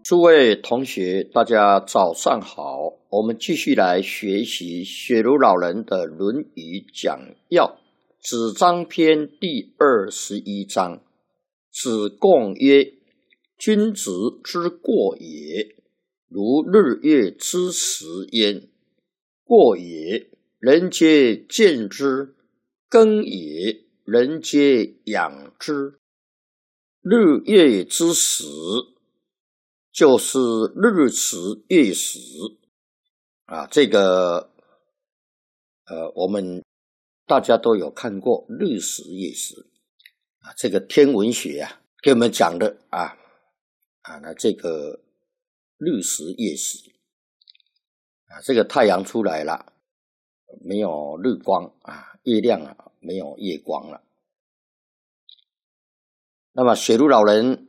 诸位同学，大家早上好。我们继续来学习雪如老人的《论语讲要》子张篇第21章。子贡曰：君子之过也，如日月之食焉。过也，人皆见之；耕也，人皆养之。日月之食，就是日食月食啊，这个我们大家都有看过日食月食啊，这个天文学啊给我们讲的那这个日食月食啊，这个太阳出来了，没有日光啊，月亮没有月光了。那么雪如老人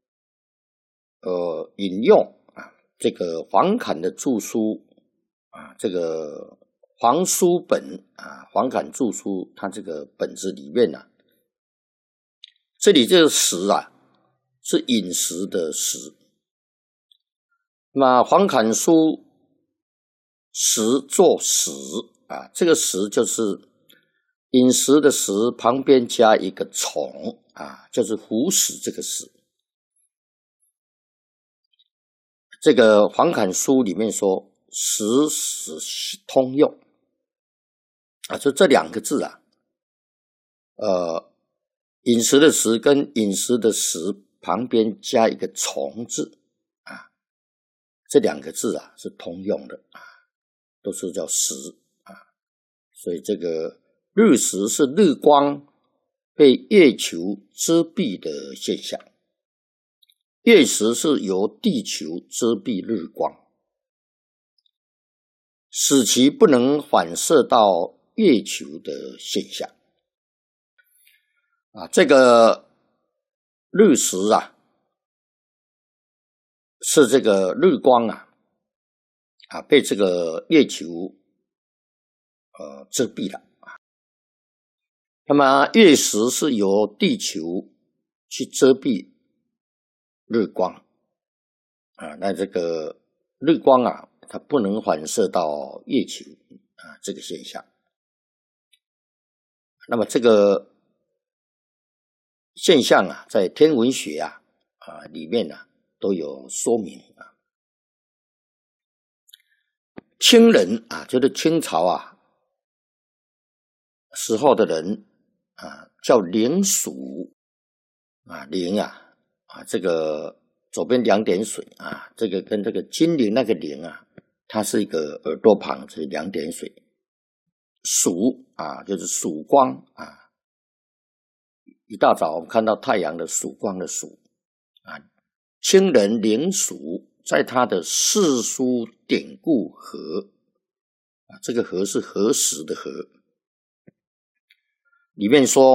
引用这个黄侃的著书这个黄书本黄侃著书，他这个本子里面这里这个食是饮食的食。那黄侃书食作食这个食就是饮食的食旁边加一个虫就是胡食这个食。这个黄侃书里面说食通用就这两个字饮食的食跟饮食的食旁边加一个虫字这两个字是通用的都是叫食所以这个日食是日光被月球遮蔽的现象，月食是由地球遮蔽日光，使其不能反射到月球的现象这个日食是这个日光被这个月球遮蔽了。那么月食是由地球去遮蔽日光那这个日光它不能反射到月球这个现象。那么这个现象在天文学里面都有说明清人就是清朝时候的人叫灵属灵这个左边两点水这个跟这个金陵那个陵它是一个耳朵旁，这两点水。曙就是曙光一大早我们看到太阳的曙光的曙清人灵属在他的四书典故和这个和是何时的和里面说